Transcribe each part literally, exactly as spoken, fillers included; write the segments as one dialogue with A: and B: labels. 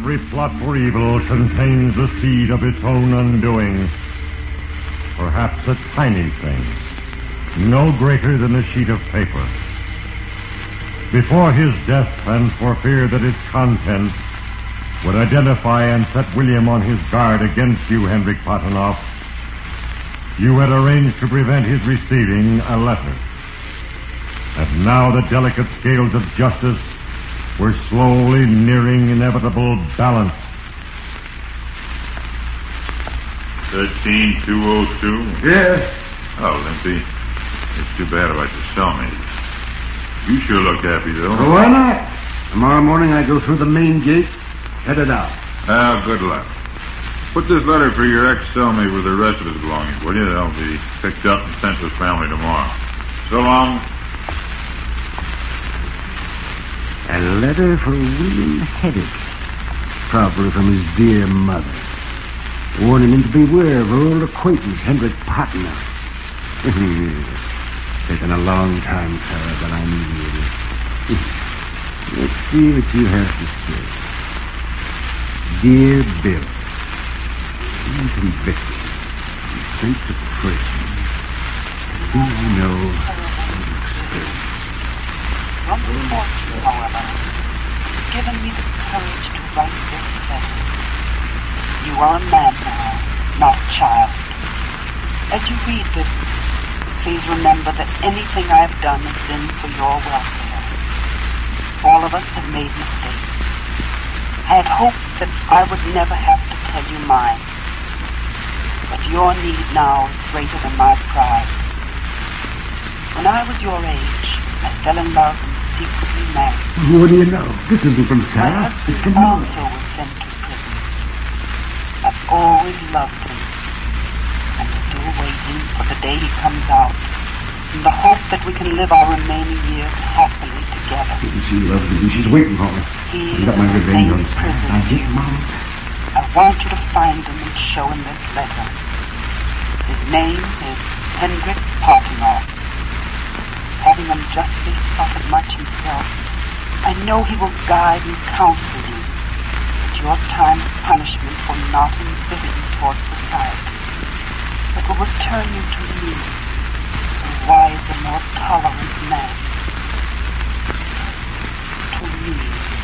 A: Every plot for evil contains the seed of its own undoing. Perhaps a tiny thing, no greater than a sheet of paper. Before his death, and for fear that its contents would identify and set William on his guard against you, Hendrik Potinoff, you had arranged to prevent his receiving a letter. And now the delicate scales of justice were slowly nearing inevitable balance.
B: thirteen two oh two?
C: Yes.
B: Oh, Limpy, it's too bad about your cellmate. You sure look happy, though.
C: Well, why not? Tomorrow morning I go through the main gate, headed out.
B: Ah, good luck. Put this letter for your ex-cellmate with the rest of his belongings, will you? They'll be picked up and sent to his family tomorrow. So long.
C: A letter for William Hedrick, probably from his dear mother, warning him to beware of her old acquaintance, Hendrik Potinoff. Taken a long time, Sarah, but I'm ready. Let's see what you have to say. Dear Bill, I'm convicted and sent to prison. Do you know
D: Your misfortune, however, has given me the courage to write this letter. You are a man now, not a child. As you read this, please remember that anything I have done has been for your welfare. All of us have made mistakes. I had hoped that I would never have to tell you mine. But your need now is greater than my pride. When I was your age, I fell in love and secretly married.
C: What do you know? This isn't from
D: My
C: Sarah. It's
D: husband
C: from
D: also
C: you.
D: was sent to prison. I've always loved him. I'm still waiting for the day he comes out, in the hope that we can live our remaining years happily together.
C: She loves me. She's waiting for me.
D: He
C: I got my
D: is in the
C: revenge
D: same
C: on Sarah.
D: prison
C: I
D: as
C: get
D: you.
C: Mom.
D: I want you to find him and show him this letter. His name is Hendrik Potinoff. Having unjustly suffered much himself, I know he will guide and counsel you, that your time of punishment will not embitter you towards society, but will return you to me, a wiser, more tolerant man. To me.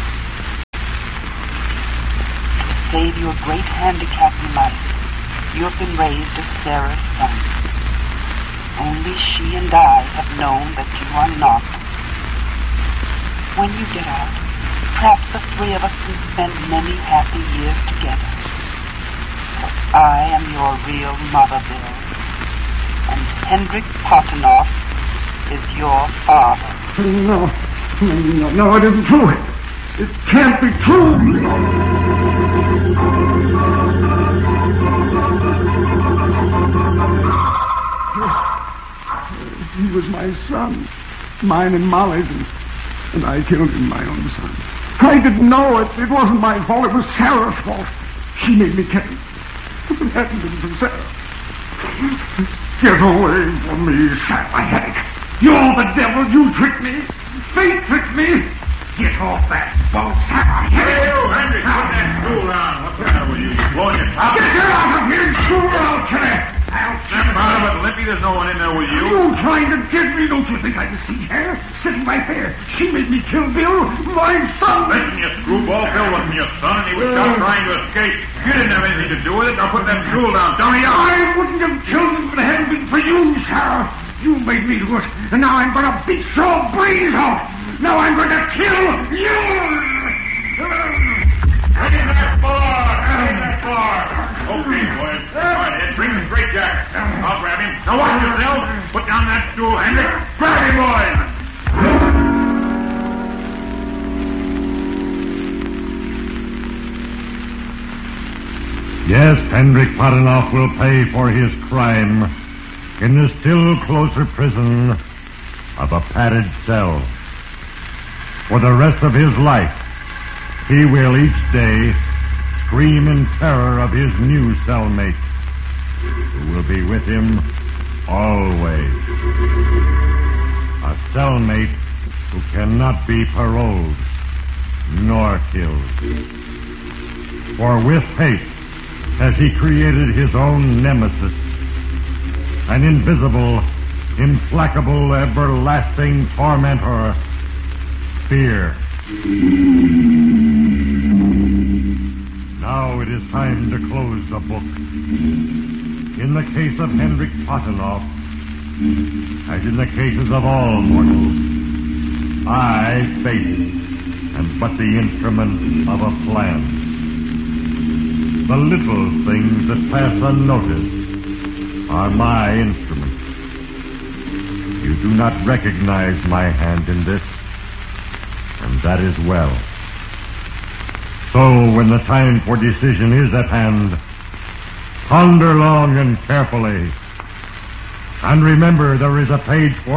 D: To save you a great handicap in life, you have been raised as Sarah's son. Only she and I have known that you are not. When you get out, perhaps the three of us can spend many happy years together. For I am your real mother, Bill. And Hendrik Potinoff is your father.
C: No. No, no, it isn't true. It can't be true. He was my son, mine and Molly's, and, and I killed him, my own son. I didn't know it. It wasn't my fault. It was Sarah's fault. She made me kill him. If it hadn't been for Sarah. Get away from me, Sarah Hedrick. You're the devil. You tricked me. Fate tricked me. Get off that boat, Sarah Hedrick.
B: Hey, you, Hendrik, put that stool down. What's the matter with you? You blowing your top?
C: Get her out of here, Sure, I'll kill her. I'll kill
B: Snap out
C: her.
B: of it, Limpy. There's no one in there with you.
C: You trying to get me? Don't you think I deceived her? Sitting right there. She made me kill Bill, my son.
B: Listen, you screwball. Bill wasn't your son, and he was shot trying to escape. You didn't have anything to do with it. Now put that stool down. Tell me you.
C: I wouldn't have killed him if it hadn't been for you, Sarah. You made me do it, and now I'm going to beat your brains out. Now I'm going to kill you.
B: Ready for that bar. Ready for that bar. Okay, boys. Go ahead. Bring the straight jacket. I'll grab him. Now watch yourself. Put down that stool, Hendrik. Grab him, boys.
A: Yes, Hendrik Potinoff will pay for his crime in the still closer prison of a padded cell. For the rest of his life, he will each day scream in terror of his new cellmate, who will be with him always. A cellmate who cannot be paroled. nor kills. For with hate has he created his own nemesis, an invisible, implacable, everlasting tormentor, fear. Now it is time to close the book. In the case of Hendrik Pottenhoff, as in the cases of all mortals, I, fate, am but the instrument of a plan. The little things that pass unnoticed are my instruments. You do not recognize my hand in this, and that is well. So when the time for decision is at hand, ponder long and carefully, and remember there is a page for